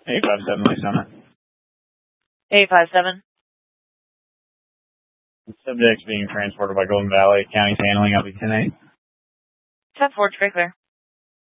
857 Lysona. 857. Subjects being transported by Golden Valley. County's handling. I'll be 10-8. 10-4, very clear.